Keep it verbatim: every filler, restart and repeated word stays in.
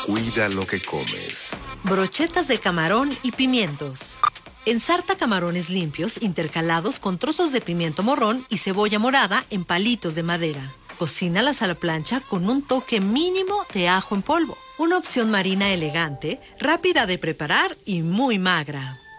Cuida lo que comes. Brochetas de camarón y pimientos. Ensarta camarones limpios intercalados con trozos de pimiento morrón y cebolla morada en palitos de madera. Cocínalas a la plancha con un toque mínimo de ajo en polvo. Una opción marina elegante, rápida de preparar y muy magra.